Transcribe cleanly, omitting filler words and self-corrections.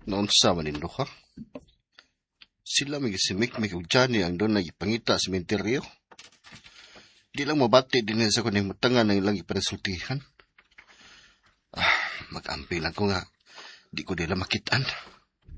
Naunsa man nindo ha? Sila may gisimik may Johnny ang doon nagipangita sa sementeryo. Di lang mabati din sa kuning matangan ng ilang ipanasultihan. Mag-ampi lang ko nga. Di ko nila makitaan.